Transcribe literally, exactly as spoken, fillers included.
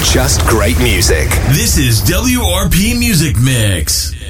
Just great music. This is W R P Music Mix.